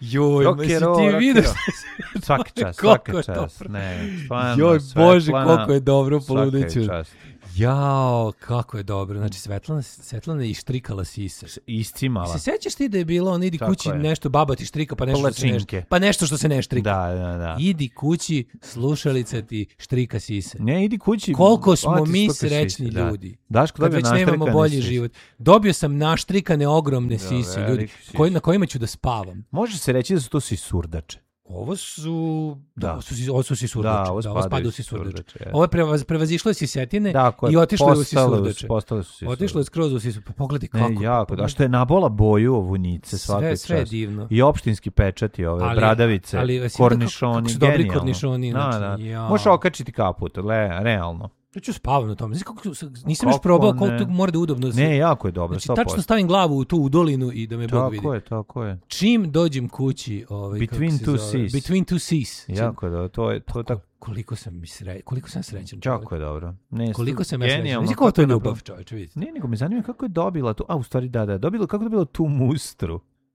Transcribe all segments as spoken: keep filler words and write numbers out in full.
Joj, rock mislim and roll, ti rock and vidiš roll. Svaki čas, Koliko svaki je čas. dobro. Ne, stvarno, Joj, Svetlana, Bože, koliko je dobro, poludeću. svaka čast. Jao, kako je dobro. Znači, Svetlana, Svetlana je ištrikala sise. Iscimala. Se sećaš ti da je bilo, on idi Tako kući, je. nešto baba ti štrika, pa nešto, što se ne, Palačinke. pa nešto što se ne štrika. Da, da, da. Idi kući, slušalica ti štrika sise. Ne, idi kući. Koliko smo a, ti mi štrikaš srećni sise, da. ljudi. Daško Kad dobio već nemamo naštrikane bolji sise. život. Dobio sam naštrikane ogromne Da, sise, veliki ljudi, sise. koji, na kojima ću da spavam. Može se reći da su to sisurdače. Ovo su, da, Da. ovo su, ovo su sisurdače. Da, ovo Da, ovo spadaju spada u u sisurdače. sisurdače, Ovo je prevaz, prevazišlo je sisetine Tako je, i otišlo je u postale- sisurdače. Postale su sisurdače. Otišlo je skroz u sisurdače. Pa pogledaj kako. Ne, jako, da, što je nabola boju ovunice svake Sve, sve je čast. divno. I opštinski pečati, ove Ali- bradavice, ali jesi vidio kornišoni, kako- kako su dobri genijalno. kornišoni, Da, znači, da. jao. Možeš okačiti kaput, le, realno. Ja ću spavam na tome. Znaš kako, nisam još Kako probao ne? koliko to mora da udobno. da se- Ne, jako je dobro, Znači, sto tačno posto. stavim glavu u tu u dolinu i da me Bog vidi. Tako je, tako je. Čim dođem kući, ovaj, Between kako se two zove, seas. Between two seas. Jako je dobro, to je, to je tako, Koliko sam mi sre, koliko sam srećan čovjek. jako je dobro. Ne, Koliko sam ja srećan. genijalno, Znači, kako to je kako ljubav, naprav- čovječe, vidite. Ne, nego me zanima kako je dobila tu, a u stvari da, da, dobila, kako je dobila tu mustru.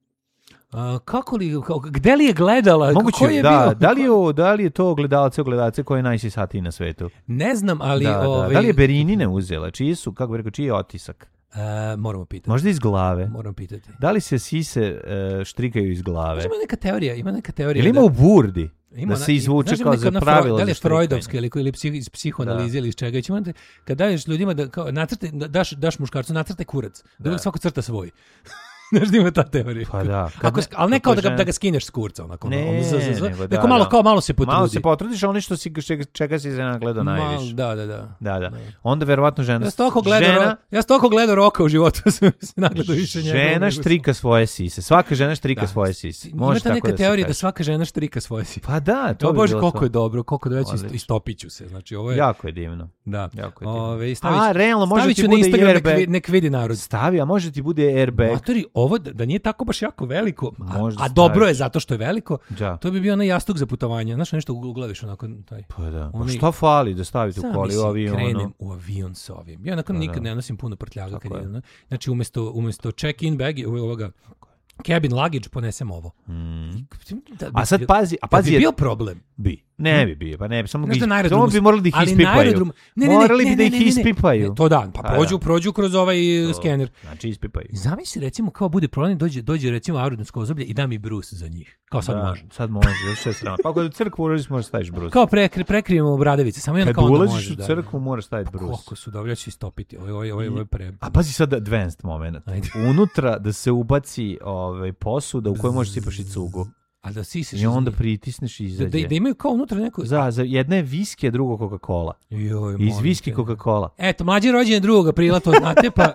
A, kako li, kako, gde li je gledala? Moguće, Ko je da, bio? da li je, o- da li je to gledalce, ogledalce koje je najsisatiji na svetu? Ne znam, ali... Da, da, ovaj, da li je Berinine uzela? Čiji su, kako bi rekao, čiji je otisak? E, moramo pitati. Možda iz glave. Moram pitati. Da li se sise e, štrikaju iz glave? Ima neka teorija, ima neka teorija. Ili ima da- u burdi? Ima da na- se izvuče znaš, ima kao neka za ona pravilo Freud- Da li za je štrikanje. freudovska ili, ili psih, iz psihoanalize ili iz čega. Će imate, kad daješ ljudima da kao, nacrte, da daš, daš muškarcu, nacrte kurac. Da uvijek svako crta svoj. Znaš da ima ta teorija. Pa da. Kad Ako, ne- ali ne kao da kako ga, da ga skineš s kurca. Onako, Ne, ono, z, z, z, nego da, neko malo, da. kao malo se potrudi. Malo se potrudiš, a oni što si, čega, čega si se nagledao Mal- najviše. Da, da, da. Da, da. Onda verovatno žena... Ja sam toliko gledao, žena, ro, ja sam toliko gledao Roka u životu, sam se nagledao više njega. žena štrika svoje sise. Svaka žena štrika Da. svoje sise. Ima Može ta tako neka da se teorija da kaže. svaka žena štrika svoje sise. Pa da, to To bi bože bilo koliko to. je dobro, koliko da već Odlično. istopit ću se. Znači, ovo je... Jako je divno. Da. Jako je divno. Ove, stavit, A, realno, može stavit ti ću na bude i Instagram nek, airbag. vi- nek vidi narod. Stavi, a može ti bude airbag. Matori, ovo da, da nije tako baš jako veliko, a, Možda a dobro staviš. je zato što je veliko, Da. to bi bio onaj jastuk za putovanje. Znaš, nešto uglaviš onako taj. Pa da. Pa Oni- šta fali da stavite u Sam koli u mislim, avionu? krenem u avion sa ovim. Ja onako Pa nikad da. ne nosim puno prtljaga kad Tako je. idem. ne? Znači, umjesto, umjesto check-in bag, ovo- ovoga, cabin luggage, ponesem ovo. Da bi- A sad pazi, a da pazi, bi jer- bio problem. bi. Ne bi bio, pa ne bi, samo, Znaš bi, da na samo aerodromu- bi morali da ih ali na ispipaju. aerodromu- ne, ne, ne, morali ne, bi da ne, ih ne, ne, ne. ispipaju. To da, pa Pa prođu, da. prođu kroz ovaj To, skener. Znači ispipaju. I zamisli recimo kao bude problem, dođe, dođe recimo aerodromsko osoblje i da mi brus za njih. Kao sad Da, može. Sad može, još je srama. Pa kod u crkvu ulaziš možeš staviti brus. Kao prekri, prekrijemo bradavice, samo jedan Kad kao onda ulaziš možeš u da- crkvu moraš staviti brus. Koliko su dobro, ja ću istopiti. Ovo, ovo, ovo, ovo je pre... A pazi sad advanced moment. Ajde. Unutra da se ubaci ovaj, posuda u kojoj možeš sipaš i cugu. A da siseš I onda iz njih. pritisneš i Da, izađe. da, da imaju kao unutra neko... Za, za jedne je viski, a drugo Coca-Cola. Joj, Iz molim viski te. Coca-Cola. Eto, mlađi rođen drugog aprila, to znate, pa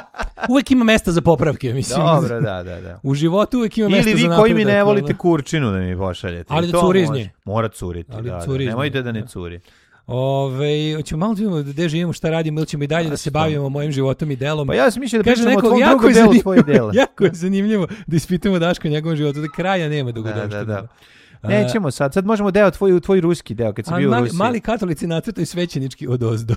uvek ima mesta za popravke, mislim. Dobro, da, da, da. U životu uvek ima mesta Ili za vi napredak. koji mi ne volite ono. kurčinu da mi pošaljete. Ali I da to curi iz može. nje. Mora curiti, Ali da, da. curi iz nje, Nemojte da ne da. curi. Ove, hoćemo malo da vidimo gde živimo, šta radimo, ili ćemo i dalje da se bavimo mojim životom i delom. Pa ja sam mislio da Kaže pričamo o neko, tvom jako drugom je delu zanimljivo, svoje dela. jako je zanimljivo da ispitamo Daško o njegovom životu, da kraja nema Da, dugodaština. da, da. Nećemo sad, sad možemo deo tvoj, tvoj ruski deo kad si A bio u mali, Rusiji. mali katolici nacrtaju svećenički od ozdo.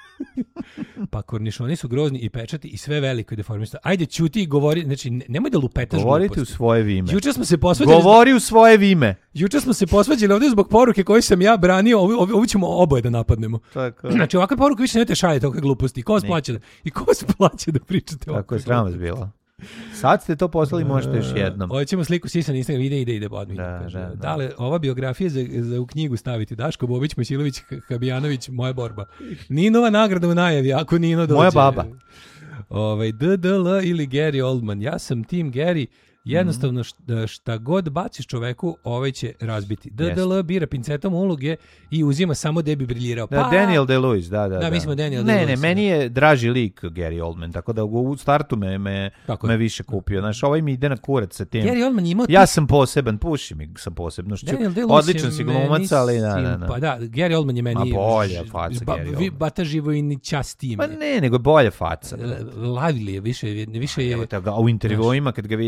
Pa kornišoni su grozni i pečati i sve veliko i deformisto. Ajde, ćuti i govori, znači ne- nemoj da lupetaš Govorite u gluposti. svoje vime. Juče smo se posvađali, Govori u svoje vime. juče smo se posvađali ovdje zbog poruke koju sam ja branio, ovi, ovi, ovi ćemo oboje da napadnemo. Tako, Znači ovakve poruke više nemojte šaljati ovakve gluposti. Ko vas plaća da, i ko vas plaća da pričate ovakve tako je sram vas bilo. Sad ste to poslali, možete još jednom. Hoćemo sliku sisa na Instagram, ide, ide, ide odmah. Da, Kaže, da, da. Dale, ova biografija za, za u knjigu staviti Daško Bobić, Mojsilović, Habijanović, moja borba. Ninova nagrada u najavi, ako Nino dođe. Moja baba. Ovaj, D D L ili Gary Oldman. Ja sam tim Gary. Jednostavno Mhm. šta, šta god baciš čoveku, ovaj će razbiti. D D L bira pincetom uloge i uzima samo da bi briljirao. Da, Daniel Day-Lewis, da, da. Da, mi smo Daniel Ne, Day-Lewis, ne, da. meni je draži lik Gary Oldman, tako da u startu me, me, Tako je. me više kupio. Znaš, ovaj mi ide na kurac sa tim. Gary Oldman je imao Ja sam poseban, puši mi sam posebnošću. Daniel Day-Lewis Odličan je si meni glumac, ali da, da, da. Pa da, Gary Oldman je meni... Ma bolja ž- faca ba- Gary vi- Oldman. Bata živojni častije Pa mi je. ne, nego je bolja faca. Lively je, više, više je... Evo te ga, u intervjuima kad ga vidiš, tek je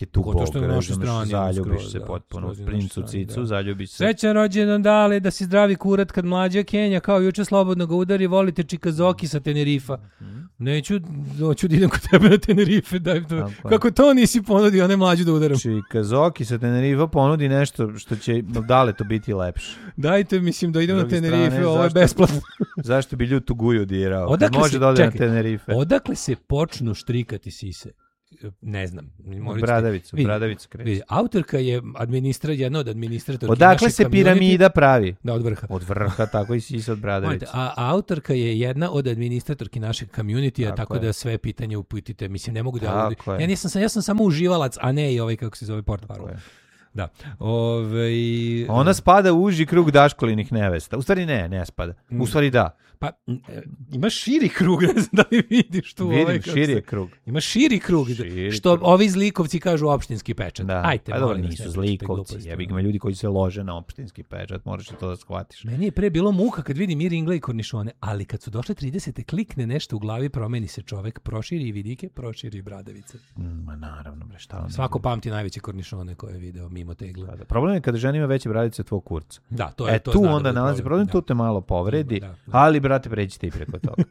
tu Pogotovo što bog, je na našoj razumeš, strani, zaljubiš skroz, se da, potpuno, skroz je na princu našoj strani, cicu, da. zaljubiš se. Srećan rođendan Dale, da si zdravi kurat kad mlađa Kenja, kao juče slobodno ga udari, volite Čikazoki sa Tenerifa. Mhm. Neću, hoću da idem kod tebe na Tenerife, daj to. Tako je. Kako to nisi ponudio, one mlađu da udaram? Čikazoki sa Tenerifa ponudi nešto što će Dale to biti lepše. Dajte, mislim da idem S na druge Tenerife, strane, ovo je zašto- besplatno. Zašto bi ljutu guju dirao? Kad Odakle može se- da ode na čekaj, Tenerife. Odakle se počnu štrikati sise? Ne znam. Možda ćete- Bradavicu, vidi, Bradavicu kreće. vidi, autorka je administra, jedna od administratorki Odakle našeg se community- piramida pravi? Da, od vrha. Od vrha, tako i sisa od Bradavice. Možete, a, a autorka je jedna od administratorki našeg community-a, Tako tako, je. da sve pitanje uputite. Mislim, ne mogu da... Tako je. Ja, nisam, sam- ja sam samo uživalac, a ne i ovaj, kako se zove, portparol. Tako je. Da. Ove, Ona spada u uži krug Daškolinih nevesta. U stvari ne, ne spada. U stvari da. Pa, e, ima širi krug, ne znam da li vidiš tu. Vidim, ovaj, kako širi se- je krug. Ima širi krug, Širi što krug. ovi zlikovci kažu opštinski pečat. Da. Ajte, a dobro, molim vas, nisu ne zlikovci. pričajte gluposti. Jebi ga, ima ljudi koji se lože na opštinski pečat, moraš i to da shvatiš. Meni je pre bilo muka kad vidim i ringle i kornišone, ali kad su došle tridesete klikne nešto u glavi, promeni se čovek, proširi i vidike, proširi i bradavice. Mm, Ma naravno, bre, šta vam. Svako pamti najveće kornišone koje je video mimo tegle. Da, da. Problem je kada žena ima veće bradice od tvog kurca. Da, to je E, to tu zna da onda bude nalazi problem, da. tu te malo povredi, Da, da. ali, brate, pređite i preko toga.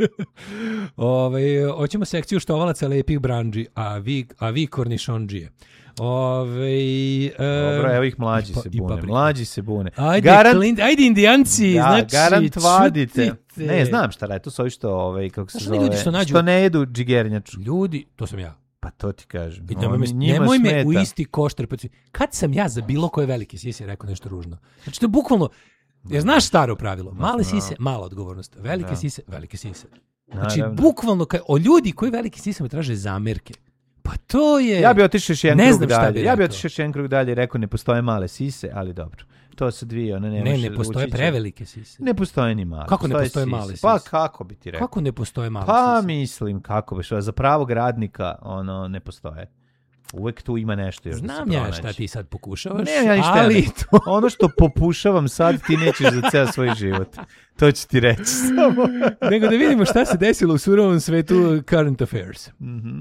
Ove, hoćemo sekciju štovalaca lepih branđi, a vi, a vi kornišondžije. Ove, e, Dobro, evo ih mlađi i pa- se i bune. paprika. Mlađi se bune. Ajde, Garant- klin, ajde indijanci, Da, znači, garant vadite. čutite. Ne, znam šta je, to su ovi što, ovaj, kako se Znaš, zove, oni ljudi što nađu- što ne jedu džigernjaču. Ljudi, to sam ja. Pa to ti kažem. I nemoj, me, Oni- njima nemoj me smeta. u isti koštar. paci- Kad sam ja za bilo koje velike sise rekao nešto ružno? Znači, to je bukvalno, jer znaš staro pravilo, male sise, mala odgovornost, velike Da. sise, velike sise. Znači, Naravno. bukvalno, ka, o ljudi koji veliki sisama traže zamerke. Pa to je... Ja bi otišao još jedan Ne krug znam šta dalje. bi Ja bi rekao. otišao još jedan krug dalje i rekao ne postoje male sise, ali dobro. To se dvije, one ne Ne, može ne postoje ući će- prevelike sise. Ne postoje ni male. Kako ne postoje sise. male Pa sise? kako bi ti rekao? Kako ne postoje male Pa sise? mislim, kako bi što za pravog radnika ono ne postoje. Uvek tu ima nešto još da se Znam ja pronađe. šta ti sad pokušavaš, Ne, ja ništa ali ne. to... Ono što popušavam sad ti nećeš za ceo svoj život. To ću ti reći samo. Nego da vidimo šta se desilo u surovom svetu current affairs. Mhm.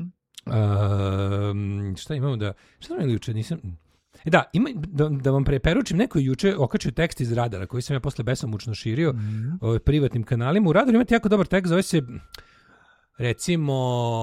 Um, šta imamo da... Šta sam imali juče? Nisam... E da, ima, da, da vam preperučim, neko je juče okačio tekst iz Radara, koji sam ja posle besomučno širio Mhm. ovaj, privatnim kanalima. U Radaru imate jako dobar tekst, zove se recimo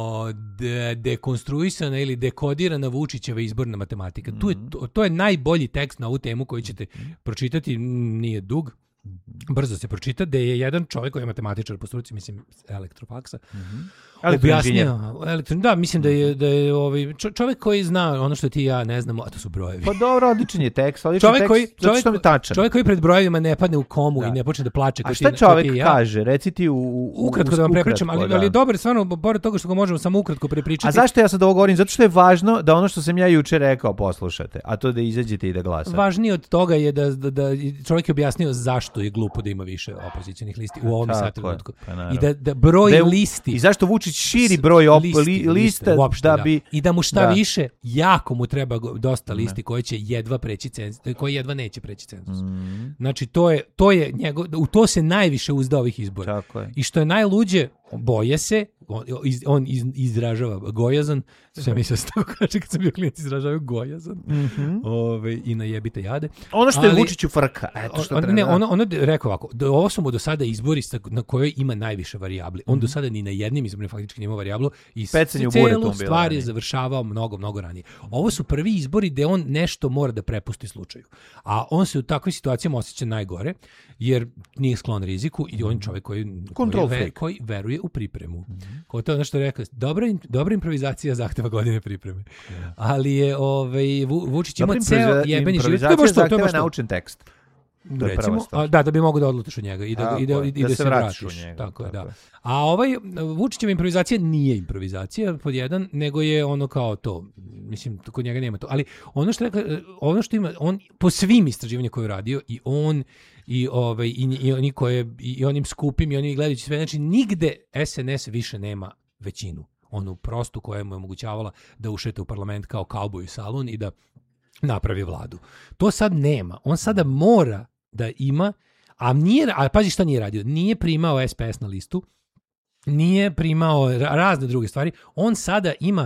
de, dekonstruisana ili dekodirana Vučićeva izborna matematika. Tu je, to, to je najbolji tekst na ovu temu koji ćete pročitati, m, nije dug, brzo se pročita, da je jedan čovjek koji je matematičar po struci, mislim elektrofaksa, Elektroinženjer. objasnio, elektro, da, mislim da je, da je ovaj, čo- čovjek koji zna ono što ti i ja ne znamo, a to su brojevi. Pa dobro, odličan je tekst, odličan Čovjek tekst, koji, zato čovjek, što mi je tačan. čovjek koji pred brojevima ne padne u komu Da. i ne počne da plače. A kao šta ti- kao čovjek ti i ja. kaže? Reci ti u, u, u Ukratko da vam ukratko, prepričam, ali, da. ali je dobar, stvarno, pored toga što ga možemo samo ukratko prepričati. A zašto ja sad ovo govorim? Zato što je važno da ono što sam ja juče rekao poslušate, a to da izađete i da glasate. Važnije od toga je da, da, da čovjek je objasnio zašto je glupo da ima više opozicionih listi u ovom Tako sad je, trenutku. pa naravno. I da, da broj Da je u- listi... I zašto Vučić širi broj op, listi, li, lista uopšte, da bi... I da mu šta da. više, jako mu treba go- dosta listi koje će jedva preći cenzus, koje jedva neće preći cenzus. Mm, Znači, to je, to je njegov, u to se najviše uzda ovih izbora. tako je. I što je najluđe, boje se, on, iz, on iz, izražava gojazan, sve mi se s tako kaže kad sam bio klinac, izražavaju gojazan. Mhm. Ove, i najebite jade. Ono što je Ali- Vučiću frka, eto što on, treba. ne, ono, ono je rekao ovako, da ovo su mu do sada izbori sa- na kojoj ima najviše varijabli. On do sada ni na jednim izborima faktički nema varijablu i Pecanje u celu buretu mu bilo stvar je ranije. završavao mnogo, mnogo ranije. Ovo su prvi izbori gde on nešto mora da prepusti slučaju. A on se u takvoj situacijama osjeća najgore, jer nije sklon riziku i on je čovjek koji, Control koji, ve- freak. koji veruje u pripremu. Kao to je ono što je rekao, dobra, im- dobra improvizacija zahteva godine pripreme. Ali je ovaj, Vu- Vučić ima Dobra ceo improviza- jebeni život. To je improvizacija baš to, to je zahteva baš to. naučen tekst. To je prva Recimo, stvar. a, da, da bi mogu da odlutiš od njega i da, Tako i da, je, i da da se se vratiš vratiš. u njega, Tako je, tako da. je. A ovaj Vučićeva improvizacija nije improvizacija pod jedan, nego je ono kao to. Mislim, kod njega nema to. Ali ono što, je rekao, ono što ima, on po svim istraživanjima koje je radio i on i ovaj i, i oni koje i onim skupim i onim gledajući sve, znači nigde S N S više nema većinu. Onu prostu koja mu je omogućavala da ušete u parlament kao kauboj u salon i da napravi vladu. To sad nema. On sada mora da ima, a nije, a pazi šta nije radio, nije primao S P S na listu, nije primao ra- razne druge stvari, on sada ima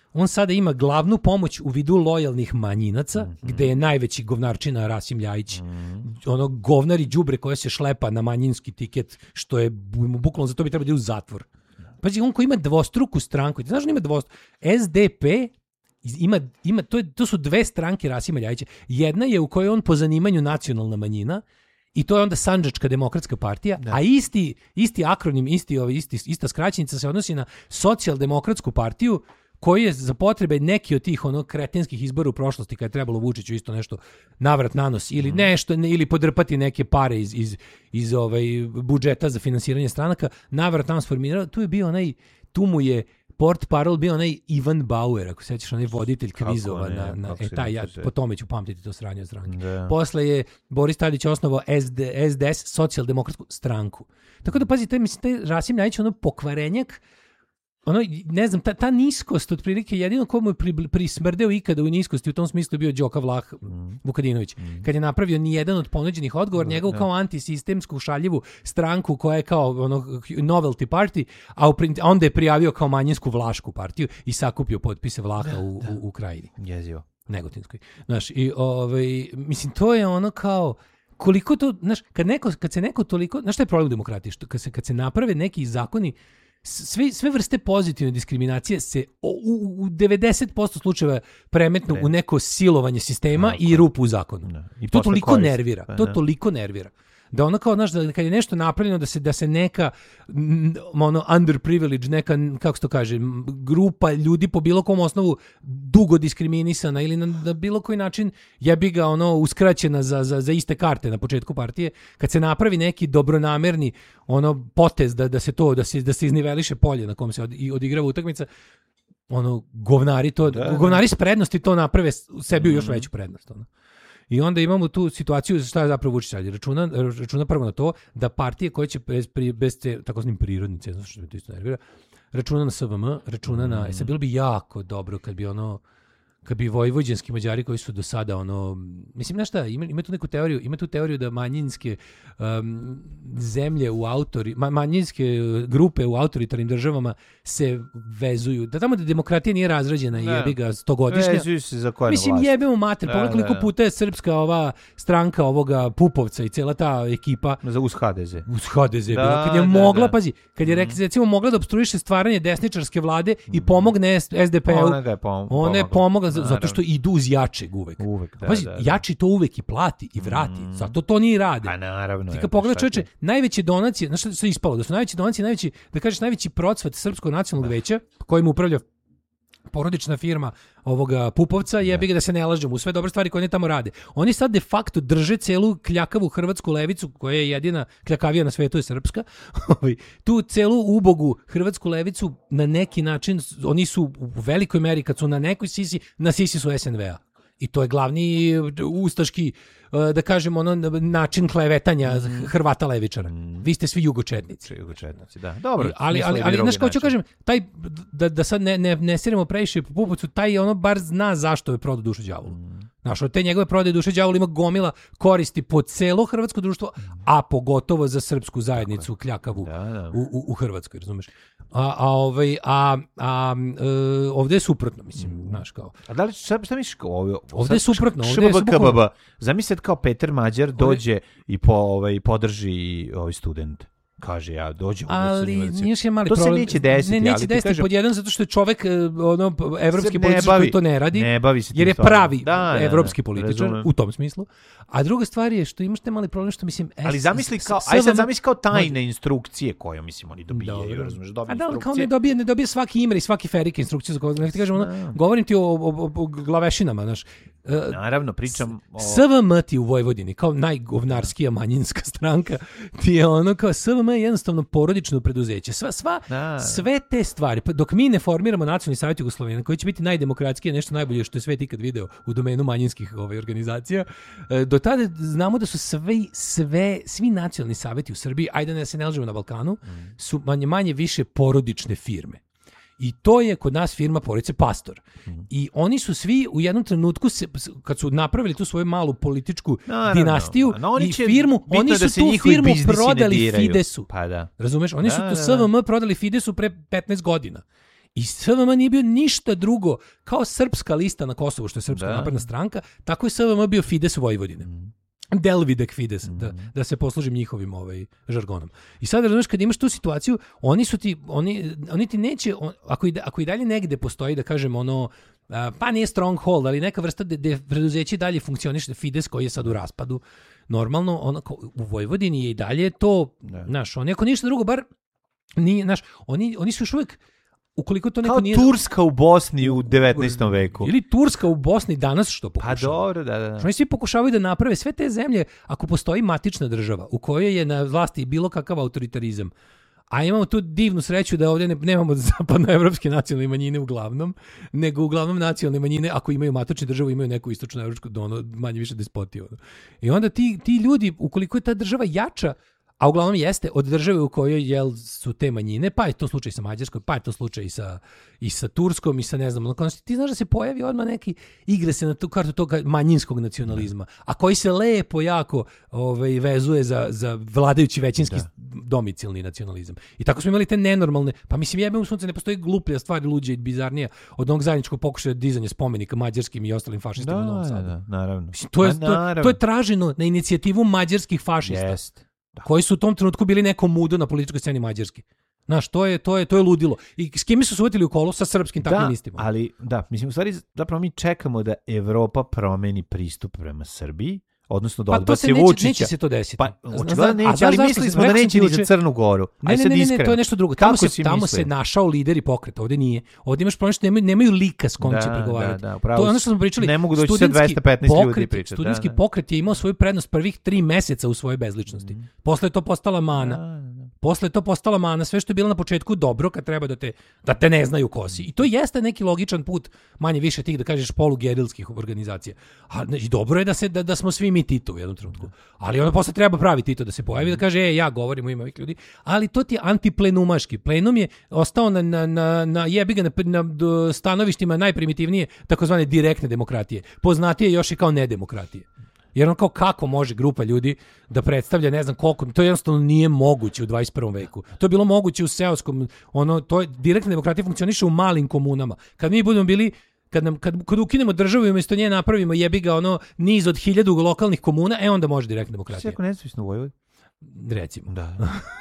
on sada ima glavnu pomoć u vidu lojalnih manjinaca, mm-hmm. gde je najveći govnarčina Rasim Ljajić, mm-hmm. ono govnar i đubre koje se šlepa na manjinski tiket, što je bukvalno za to bi trebalo da ide u zatvor. Pazi, on koji ima dvostruku stranku, ti znaš da ima dvostruku, S D P ima, ima to, je, to su dve stranke Rasima Ljajića. Jedna je u kojoj on po zanimanju nacionalna manjina, i to je onda Sandžačka demokratska partija, da. A isti, isti akronim, isti, ovaj, isti, ista skraćenica se odnosi na socijaldemokratsku partiju, koji je za potrebe neki od tih ono kretenskih izbora u prošlosti kad je trebalo Vučiću isto nešto navrat nanos ili nešto ne, ili podrpati neke pare iz iz iz ovaj budžeta za finansiranje stranaka, navrat nanos formirao, tu je bio onaj, tu mu je port parol bio onaj Ivan Bauer, ako se sećaš, onaj voditelj kvizova ne, na, na e, taj, ja, po tome ću pamtiti to sranje od stranke. Da. Posle je Boris Tadić osnovao S D S, socijaldemokratsku stranku. Tako da, pazite, mislim, taj Rasim Ljajić, ono pokvarenjak, ono, ne znam, ta, ta niskost, otprilike, jedino ko mu je pri, prismrdeo ikada u niskosti, u tom smislu je bio Đoka Vlah mm. Vukadinović. Mm. Kad je napravio ni jedan od ponuđenih odgovor, mm, njegovu kao antisistemsku šaljivu stranku koja je kao ono, novelty party, a, u, a onda je prijavio kao manjinsku vlašku partiju i sakupio potpise Vlaha da, u, da. u, u Krajini. Jezivo. Negotinskoj. Znaš, i ovaj, mislim, to je ono kao, koliko to, znaš, kad, neko, kad se neko toliko, znaš šta je problem u demokratiji? Što, kad, se, kad se naprave neki zakoni, Sve, sve vrste pozitivne diskriminacije se u, u devedeset posto slučajeva premetnu ne. u neko silovanje sistema Tako. i rupu u zakonu. Ne. I to toliko korist. nervira. Pa, to ne. toliko nervira. Da ono kao, znaš, da kad je nešto napravljeno da se da se neka ono underprivileged, neka, kako se to kaže, grupa ljudi po bilo kom osnovu dugo diskriminisana ili na, na bilo koji način jebi ga ono uskraćena za, za, za iste karte na početku partije, kad se napravi neki dobronamerni ono potez da, da se to da se da se izniveliše polje na kom se od, odigrava utakmica, ono govnari to da, govnari s prednosti to naprave sebi u još veću prednost, ono. I onda imamo tu situaciju, šta je zapravo Vučić radi? Računa, računa prvo na to da partije koje će bez, bez te takozvanim prirodnim cenzusom, što me to isto nervira, računa na S V M, računa na... Mm. E sad, bilo bi jako dobro kad bi ono... kad bi vojvođanski Mađari koji su do sada ono... Mislim, znaš šta, ima, ima tu neku teoriju, ima tu teoriju da manjinske um, zemlje u autori... Ma, manjinske grupe u autoritarnim državama se vezuju. Da tamo da demokratija nije razrađena i jebi ga stogodišnja. Vezuju se za koje Mislim, jebemo mater. Da, pogledaj koliko puta je srpska ova stranka ovoga Pupovca i cijela ta ekipa... Uz H D Z. Uz H D Z. Da, bila. Kad je da, mogla, da. pazi, kad je mm. recimo mogla da opstruiše stvaranje desničarske vlade mm. i pomogne S D P-u. Ona ga je pom- Ona je pomogla. Zato što idu uz jačeg uvek. uvek da, Pazi, da, da. jači to uvek i plati i vrati. Mm. Zato to nije rade. A naravno. Ti kad pogledaš, čoveče, najveće donacije, znaš što se ispalo? Da su najveće donacije, najveći, da kažeš, najveći procvat Srpskog nacionalnog veća, kojim upravlja porodična firma ovoga Pupovca, jebi ga da se ne lažemo u sve dobre stvari koje oni tamo rade. Oni sad de facto drže celu kljakavu hrvatsku levicu, koja je jedina kljakavija na svetu je srpska. Tu celu ubogu hrvatsku levicu na neki način, oni su u velikoj meri, kad su na nekoj sisi, na sisi su S N V-a. I to je glavni ustaški, da kažemo, ono, način klevetanja mm. Hrvata levičara. Mm. Vi ste svi jugočetnici. Jugočetnici, da. Dobro. Ali, ali, ali znaš, kao ću kažem, taj, da, da sad ne, ne, ne siremo previše po Pupovcu, taj ono bar zna zašto je prodao dušu đavolu. Mm. Znaš, od te njegove prodaje duše đavolu ima gomila koristi po celo hrvatsko društvo, a pogotovo za srpsku zajednicu kljakavu da, da. U, u, u Hrvatskoj, razumeš? A, a, ovaj, a, a e, ovdje je suprotno, mislim, mm. znaš, kao. A da li, šta, šta misliš kao ovdje? Ovdje je suprotno. Ovdje je suprotno. Zamisli kao Peter Mađar dođe i po, ovaj, podrži ovaj student. Kaže, ja dođem. Ali nije je mali to problem. To se neće desiti. Ne, neće desiti kažem, pod jedan, zato što je čovek, ono, evropski političar koji to ne radi. Ne bavi se jer je stvarno. pravi da, evropski da, političar, razumem. u tom smislu. A druga stvar je što imaš te mali problem, što mislim... Ali zamisli kao, aj sad zamisli kao tajne instrukcije koje, mislim, oni dobijaju, razumeš, dobiju instrukcije. A da, kao ne dobije, ne dobije svaki Imre i svaki Ferik instrukciju, za ne ti kažem, ono, govorim ti o, o, o, o glavešinama, znaš. Naravno, pričam o... S V M ti u Vojvodini, kao najgovnarskija manjinska stranka, ti je ono kao S V M je jednostavno porodično preduzeće. Sva, sva, sve te stvari, dok mi ne formiramo Nacionalni savjet Jugoslavije, koji će biti najdemokratskije, nešto najbolje što je svet ikad video u domenu manjinskih ovaj, organizacija, do tada znamo da su sve, sve, svi nacionalni savjeti u Srbiji, ajde ne se ne lažemo na Balkanu, su manje, manje više porodične firme. I to je kod nas firma porodice Pastor. Mm. I oni su svi u jednom trenutku, se, kad su napravili tu svoju malu političku no, dinastiju no, no. i firmu, oni su tu firmu prodali Fidesu. Pa da. Razumeš? Oni da, su tu da, S V M prodali Fidesu pre petnaest godina. I S V M nije bio ništa drugo kao srpska lista na Kosovu, što je Srpska da. napredna stranka, tako je S V M bio Fides Vojvodine. Mm. Delvidek Fides, mm. da, da se poslužim njihovim ovaj, žargonom. I sad razumiješ, kad imaš tu situaciju, oni su ti, oni, oni ti neće, on, ako, i, ako i dalje negde postoji, da kažem, ono, a, pa nije stronghold, ali neka vrsta gde preduzeće dalje funkcioniše, Fides koji je sad u raspadu, normalno, ono, u Vojvodini je i dalje to, znaš, oni ako ništa drugo, bar, nije, znaš, oni, oni su još uvijek, ukoliko to neko kao nije... Turska u Bosni u devetnaestom veku. Ili Turska u Bosni danas što pokušava. Pa dobro, da, da. Oni svi pokušavaju da naprave sve te zemlje, ako postoji matična država u kojoj je na vlasti bilo kakav autoritarizam, a imamo tu divnu sreću da ovdje ne, nemamo zapadnoevropske nacionalne manjine uglavnom, nego uglavnom nacionalne manjine, ako imaju matičnu državu, imaju neku istočnoevropsku, ono, manje više despotiju. I onda ti, ti ljudi, ukoliko je ta država jača, a uglavnom jeste od države u kojoj jel, su te manjine, pa je to slučaj sa Mađarskom, pa je to slučaj i sa, i sa Turskom i sa ne znam, ti znaš da se pojavi odmah neki, igre se na tu kartu tog manjinskog nacionalizma, a koji se lepo jako ovaj, vezuje za, za vladajući većinski da. domicilni nacionalizam. I tako smo imali te nenormalne, pa mislim jebem u sunce, ne postoji gluplja stvar, luđa i bizarnija od onog zajedničkog pokušaja dizanja spomenika mađarskim i ostalim fašistima da, u Novom Sadu. Da, naravno. Mislim, to, je, to, to je traženo na inicijativu mađarskih fašista. Jest. Da. Koji su u tom trenutku bili neko mudo na političkoj sceni Mađarske. Znaš, to je, to je, to je ludilo. I s kim su se uvetili u kolo? Sa srpskim takvim da, istima. Ali, da, mislim, u stvari, zapravo mi čekamo da Evropa promeni pristup prema Srbiji, odnosno da pa odbaci neće, Vučića. neće se to desiti. Pa, očigledno neće, ali mislili smo da neće ni za Crnu Goru. Ne, ne, ne, ne, ne, to je nešto drugo. Tamo, se, tamo se našao lider i pokret, ovdje nije. Ovdje imaš problem što nemaju, nemaju lika s kom da, će pregovarati. Da, da, upravo, to je ono što smo pričali. Ne mogu doći sa dvesta petnaest pokret, ljudi pričati. Studentski da, da. pokret je imao svoju prednost prvih tri meseca u svojoj bezličnosti. Mm. Posle je to postala mana. Da, da. Posle je to postala mana. Sve što je bilo na početku dobro kad treba da te, da te ne znaju ko si. I to jeste neki logičan put, manje više tih, da kažeš, polugerilskih organizacija. A znači, dobro je da, se, da, da smo svi mi Tito u jednom trenutku. Ali onda posle treba pravi Tito da se pojavi, da kaže, e, ja govorim u ime ovih ljudi. Ali to ti je antiplenumaški. Plenum je ostao na, na, na, na jebi ga, na, na stanovištima najprimitivnije takozvane direktne demokratije. Poznatije još i kao nedemokratije. Jer on kao kako može grupa ljudi da predstavlja ne znam koliko, to jednostavno nije moguće u dvadeset prvom veku. To je bilo moguće u seoskom, ono, to je, direktna demokratija funkcioniše u malim komunama. Kad mi budemo bili, kad, nam, kad, kad ukinemo državu i umjesto nje napravimo jebi ga ono niz od hiljadu lokalnih komuna, e onda može direktna demokratija. Sve ako nezavisno u Vojvodini? Recimo. Da.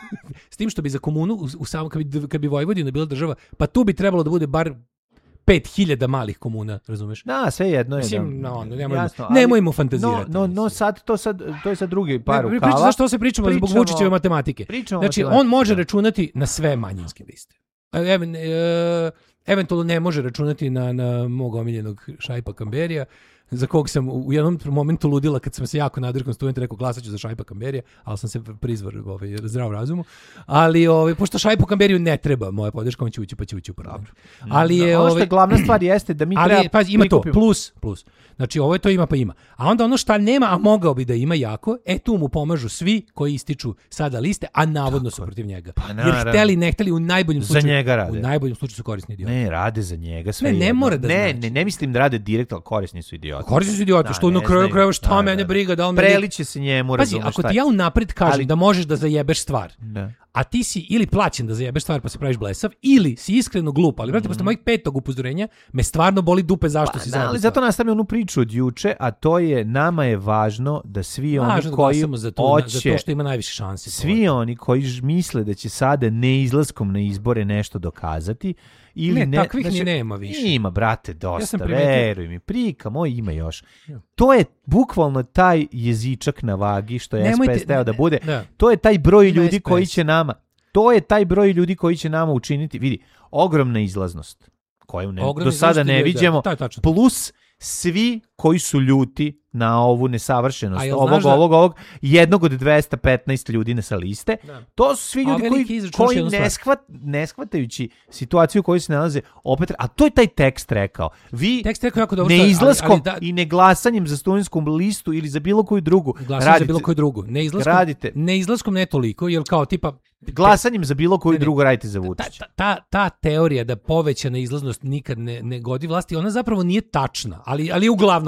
S tim što bi za komunu, u, u sam, kad, bi, kad bi Vojvodina bila država, pa tu bi trebalo da bude bar pet hiljada malih komuna, razumeš? Da, sve jedno je. Mislim, no, nemojmo, jasno, ali, nemojmo fantazirati. No, no, no sad, to, sad, to je sad drugi par rukava. Priča, zašto se pričamo? Pričamo zbog Vučićeve matematike. Znači, on može računati na sve manjinske liste. Even, e, eventualno ne može računati na, na mog omiljenog Šaipa Kamberija, za kog sam u jednom momentu ludila kad sam se jako nadrkao studenta, rekao glasaću za Šaipa Kamberija, ali sam se prizvar ovaj, zdrav razumu. Ali ovaj, pošto Šaipu Kamberiju ne treba moja podrška, on će ući pa će ući u parlament. Ali je, ono što ovaj, je glavna stvar jeste da mi ali, treba pa, ima to, plus, plus. Znači ovo je to ima pa ima. A onda ono šta nema, a mogao bi da ima jako, e tu mu pomažu svi koji ističu sada liste, a navodno su protiv njega. Pa, jer hteli, ne hteli, u najboljem slučaju, za njega rade. U najboljem slučaju su korisni idioti. Ne, rade za njega sve. Ne, ne mora da ne, znači. Ne, ne mislim da rade direktno, ali korisni su idioti. Korisni su idioti, da, što na kraju krajeva šta da, mene briga, da li me preliće se njemu, razumeš. Pazi, ako ti ja unapred kažem ali, da možeš da zajebeš stvar. Da. A ti si ili plaćen da zajebeš stvar pa se praviš blesav, ili si iskreno glup, ali brate, mm. posle mojih petog upozorenja me stvarno boli dupe zašto pa, si zajebao. Ali zato nastavljam onu priču od juče, a to je, nama je važno da svi oni važno koji da za to, oće, za to što ima najviše šanse. Svi to. Oni koji misle da će sada neizlaskom na izbore nešto dokazati, ili ne, ne, takvih znači, ni nema više. Ima, brate, dosta, ja veruj mi, prika, moj ima još. Ja. To je bukvalno taj jezičak na vagi što je Nemojte, S P S teo da bude. Da. To je taj broj ljudi S P S. Koji će nama, to je taj broj ljudi koji će nama učiniti, vidi, ogromna izlaznost koju ne, do sada ne viđemo, da, plus svi koji su ljuti na ovu nesavršenost ovog, da... ovog, ovog, jednog od dvesta petnaest ljudi na sa liste, da. To su svi ljudi koji, koji ne, shvat, ne shvatajući situaciju u kojoj se nalaze, opet, a to je taj tekst rekao. Vi tekst rekao jako dobro, neizlaskom ali, ali da... i neglasanjem za studentskom listu ili za bilo koju drugu, radite, za bilo koju drugu. Neizlaskom, radite, neizlaskom ne toliko, jer kao tipa glasanjem za bilo koju ne, drugu radite za Vučića. Ta, ta, ta teorija da povećana izlaznost nikad ne, ne godi vlasti, ona zapravo nije tačna, ali, ali je uglavnom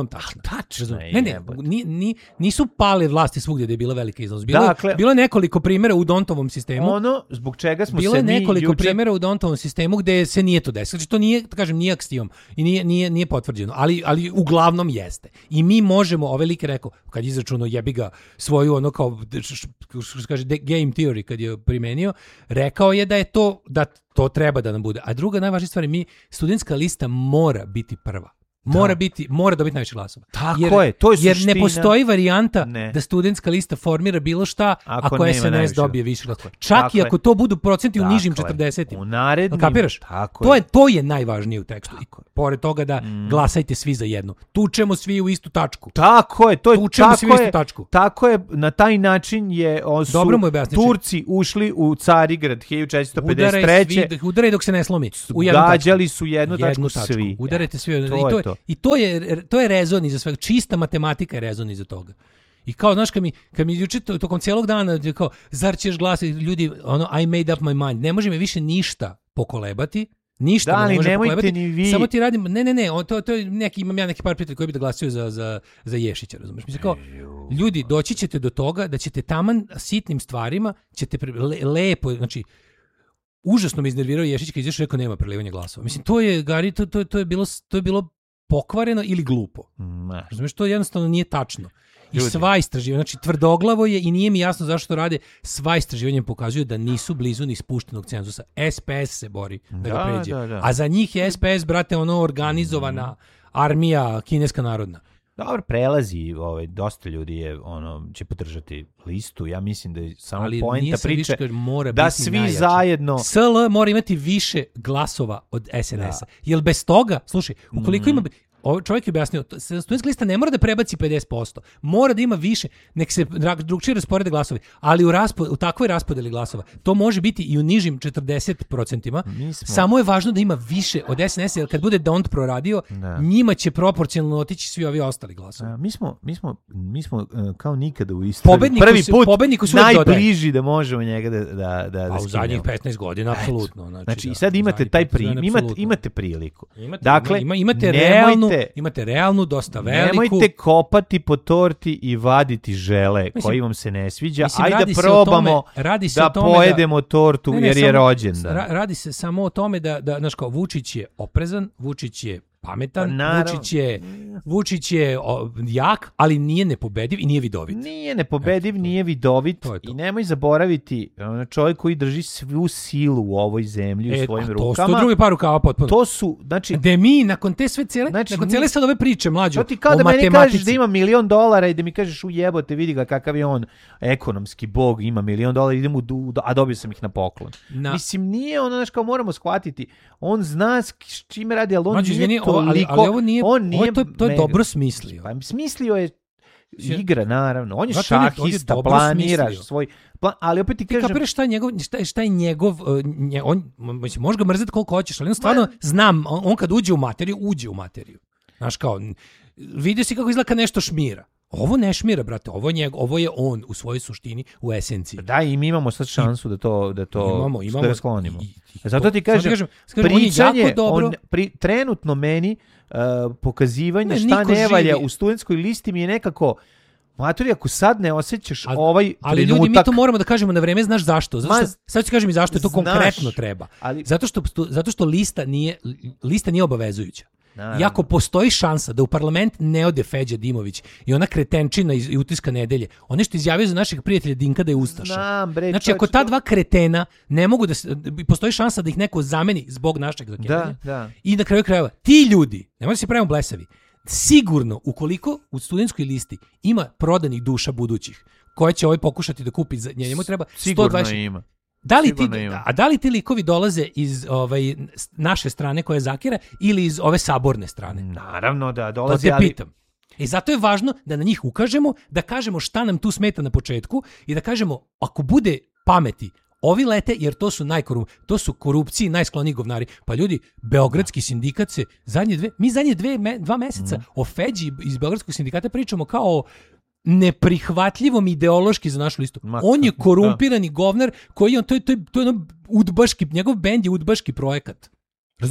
uglavnom tačna. Tačno je. Ne, ne, ni, ni, nisu pale vlasti svugdje gdje je bila velika izlaznost. Bilo, dakle, bilo je nekoliko primjera u Dontovom sistemu. Ono zbog čega smo bilo se je nekoliko juče... primjera u Dontovom sistemu gdje se nije to desilo. Znači to nije, da kažem, nije aksijom i nije, nije, nije potvrđeno, ali, ali uglavnom jeste. I mi možemo, ove like rekao, kad izračuno jebi ga svoju ono kao, što kaže, game theory kad je primenio, rekao je da je to, da to treba da nam bude. A druga najvažnija stvar je mi, studentska lista mora biti prva. Mora da. biti, mora dobiti najviše glasova. Tako jer, je, to je jer suština. ne postoji varijanta ne. da studentska lista formira bilo šta ako, ako S N S dobije više glasova. Čak tako i ako to budu procenti u nižim četrdesetima. U narednim, kapiraš? Tako to je. je to je najvažnije u tekstu. Tako I pored toga da mm. glasajte svi za jednu. Tučemo svi u istu tačku. Tako je, to je Tučemo tako svi u istu je, tačku. Tako je, na taj način je su Dobro mu je Turci ušli u Carigrad hiljadu četiristo pedeset treće. Udaraj, udaraj dok se ne slomi. U gađali su jednu, jednu tačku, tačku svi. Udarajte svi. To I to je to. I to je to je rezon iza svega, čista matematika je rezon iza toga. I kao, znaš, kad mi, kad mi juče tokom cijelog dana, kao, zar ćeš glasati, ljudi, ono, I made up my mind, ne može me više ništa pokolebati, ništa da, me ne može nemojte pokolebati, ni vi. Samo ti radim, ne, ne, ne, to, to je neki, imam ja neki par prijatelja koji bi da glasaju za, za, za Ješića, razumiješ? Mislim, kao, ljudi, doći ćete do toga da ćete taman sitnim stvarima, ćete pre, le, lepo, znači, užasno me iznervirao Ješić kad izašao, rekao, nema prelivanja glasova. Mislim, to je, Gari, to, to, to je bilo, to je bilo pokvareno ili glupo. Ne. Razumiješ, to jednostavno nije tačno. I ljudi. Sva istraživanja, znači tvrdoglavo je i nije mi jasno zašto rade, sva istraživanja pokazuju da nisu blizu ni spuštenog cenzusa. S P S se bori da, da ga pređe. Da, da. A za njih je S P S, brate, ono organizovana armija kineska narodna. Dobro, prelazi, ovaj, dosta ljudi je, ono, će podržati listu. Ja mislim da je samo ali poenta priče mora da biti svi najjači. zajedno... S L mora imati više glasova od S N S-a. Da. Jer bez toga, slušaj, ukoliko mm. ima... Ovo čovjek je objasnio, studentska lista ne mora da prebaci pedeset posto, mora da ima više, nek se drugčije rasporede glasovi, ali u, raspo, u takvoj raspodeli glasova to može biti i u nižim četrdeset procentima, samo je važno da ima više od S N S-a, jer kad bude Don't proradio, da. njima će proporcionalno otići svi ovi ostali glasovi. A, mi smo, mi smo, mi smo uh, kao nikada u istoriji pobedniku prvi su, put pobedniku su najbliži da možemo njega da, da, da, da u zadnjih petnaest godina, apsolutno. Znači, znači da, i sad imate taj prim, imate, imate priliku. Imate, dakle, ima, imate nemojte, realnu imate realnu, dosta veliku. Nemojte kopati po torti i vaditi žele mislim, koji vam se ne sviđa. Mislim, ajde da probamo tome, da pojedemo da, tortu ne, ne, jer je samo, rođendan. Ra, radi se samo o tome da, da znaš kao, Vučić je oprezan, Vučić je pametan, pa Vučić je, Vučić je o, jak, ali nije nepobediv i nije vidovit. Nije nepobediv, Eto, nije vidovit to to. I nemoj zaboraviti, čovjek koji drži svu silu u ovoj zemlji e, u svojim rukama. To su drugi par rukava potpuno. To su, znači... Da mi, nakon te sve cijele, znači, nakon cijele sad ove priče, mlađo, to ti kao da meni kažeš da ima milion dolara i da mi kažeš ujebote, vidi ga kakav je on ekonomski bog, ima milion dolara, idem u du, a dobio sam ih na poklon. Na. Mislim, nije ono, znaš, kao moramo shvatiti, on zna s čime radi, ali on Mađu, nije izvini, toliko... Ali, ali ovo nije, on nije ovo to, to je dobro smislio. Pa smislio je igra, naravno. On je Zato šahista, on je planiraš svoj... Plan, ali opet ti, ti kažem... Ti kapiraš šta je njegov... Šta je, šta je njegov nje, on, možeš ga mrzeti koliko hoćeš, ali on stvarno, Ma... znam, on, on kad uđe u materiju, uđe u materiju. Znaš kao, vidio si kako izgleda kad nešto šmira. Ovo ne šmira, brate, ovo je, njeg, ovo je on u svojoj suštini, u esenciji. Da, i mi imamo sad šansu da to, da to imamo, imamo, da sklonimo. I, i, Zato ti kažem, kažem pričanje, on, dobro... on pri, trenutno meni uh, pokazivanje ne, šta ne valja u studentskoj listi mi je nekako... Matori, ako sad ne osjećaš ali, ovaj trenutak... Ali ljudi, mi to moramo da kažemo na vreme, znaš zašto? Zato što, sad ću kažem i zašto je to znaš, konkretno treba. Ali, zato, što, zato što lista nije, lista nije obavezujuća. Naravno. Iako postoji šansa da u parlament ne ode Feđa Dimović i ona kretenčina iz Utiska nedelje, one što izjavio za našeg prijatelja Dinka da je ustaša. Znam, bre, znači, ako ta dva kretena ne mogu da se, postoji šansa da ih neko zameni zbog našeg zakidanja. Da, da. I na kraju krajeva, ti ljudi, nemoj da se pravimo blesavi, sigurno, ukoliko u studentskoj listi ima prodanih duša budućih, koje će ovaj pokušati da kupi, za njemu treba sto dvadeset... Sigurno ima. Da li ti, a da li ti likovi dolaze iz ovaj, naše strane koje zakira ili iz ove saborne strane? Naravno da dolaze, to te ali... pitam. I zato je važno da na njih ukažemo, da kažemo šta nam tu smeta na početku i da kažemo, ako bude pameti, ovi lete, jer to su najkorup, to su korupciji najskloniji govnari. Pa ljudi, Beogradski sindikat se zadnje dve, mi zadnje dve, me, dva meseca mm. o Feđi iz Beogradskog sindikata pričamo kao o neprihvatljivom ideološki za našu listu. Ma, on je korumpirani da. govnar koji on, to je, to je, to je ono udbaški, njegov bend je udbaški projekat. Razumeš?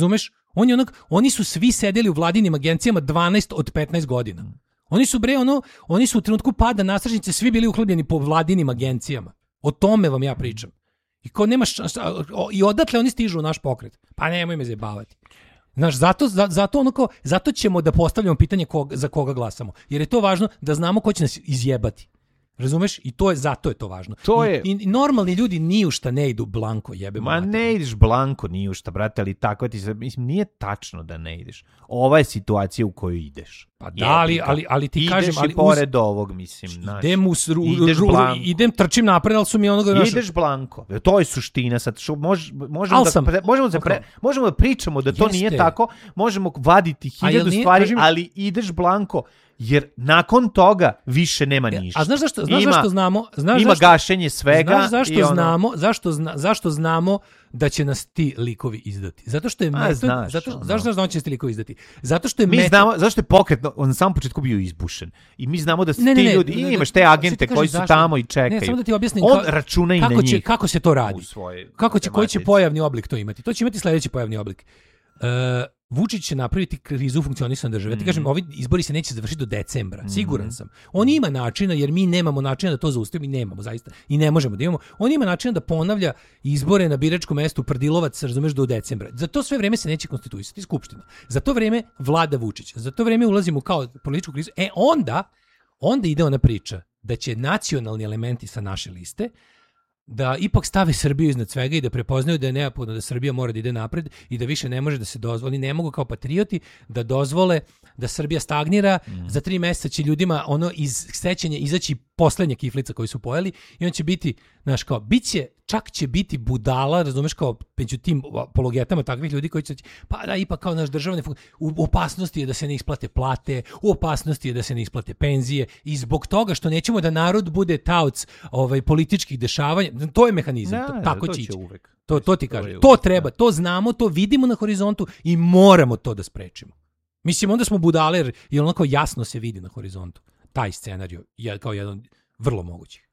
On je onak, oni su svi sedeli u vladinim agencijama dvanaest od petnaest godina. Oni su bre ono, oni su u trenutku pada nastražnice svi bili uhlebljeni po vladinim agencijama. O tome vam ja pričam. I ko nemaš i odatle oni stižu u naš pokret. Pa nemoj me zajebavati. Znaš, zato, zato, ono kao, zato ćemo da postavljamo pitanje kog, za koga glasamo. Jer je to važno da znamo ko će nas izjebati. Razumeš? I to je, zato je to važno. To je... I, I normalni ljudi ni u šta ne idu blanko, jebe. Ma ne ideš blanko ni u šta, brate, ali tako ti se, mislim, nije tačno da ne ideš. Ova je situacija u kojoj ideš. Pa da, ali, ali, ali ti ideš kažem... ali i pored uz... ovog, mislim. Naš, idem, u, ru, ideš ru, idem, trčim napred, ali su mi onoga... Naš... Ideš blanko. To je suština. Sad, šo, mož, možemo, da, sam, pre, možemo, da pre, možemo da pričamo da to jeste. Nije tako. Možemo vaditi hiljadu nije, stvari, kažem, ali ideš blanko. Jer nakon toga više nema ništa. A znaš zašto, znaš ima, zašto znamo? Znaš ima zašto, gašenje svega. Znaš zašto i ono... znamo? Zašto, zna, zašto znamo da će nas ti likovi izdati? Zato što je metod... Znaš, zato, ono. Zašto znaš da će ti likovi izdati? Zato što je mi metod... znamo, zašto je pokret on na samom početku bio izbušen. I mi znamo da su ne, ti ne, ne, ljudi, ne, ne, imaš te agente koji su zašto? Tamo i čekaju. Ne, samo da ti objasnim. On ka, računa i na kako njih. Će, kako se to radi? Kako će, koji će pojavni oblik to imati? To će imati sljedeći pojavni oblik. Uh, Vučić će napraviti krizu funkcionisanja države. Ja ti kažem, ovi izbori se neće završiti do decembra. Siguran sam. On ima načina, jer mi nemamo načina da to zaustavimo i nemamo zaista. I ne možemo da imamo. On ima načina da ponavlja izbore na biračkom mestu Prdilovac, razumeš, do decembra. Za to sve vreme se neće konstituisati skupština. Za to vreme vlada Vučić. Za to vreme ulazimo kao političku krizu. E onda, onda ide ona priča da će nacionalni elementi sa naše liste da ipak stave Srbiju iznad svega i da prepoznaju da je neophodno da Srbija mora da ide napred i da više ne može da se dozvoli, ne mogu kao patrioti da dozvole da Srbija stagnira. Mm. Za tri mjeseca će ljudima ono iz sećanja izaći poslednja kiflica koju su pojeli i on će biti, znaš, kao, bit će, čak će biti budala, razumeš, kao među tim apologetama takvih ljudi koji će, pa da, ipak kao naš državne fun... u opasnosti je da se ne isplate plate, u opasnosti je da se ne isplate penzije i zbog toga što nećemo da narod bude taoc ovaj, političkih dešavanja, to je mehanizam, da, to, tako to će ići. Uvek. To, to ti kaže, to treba, to znamo, to vidimo na horizontu i moramo to da sprečimo. Mislim, onda smo budale, jer onako jasno se vidi na horizontu taj scenarij je kao jedan vrlo mogući.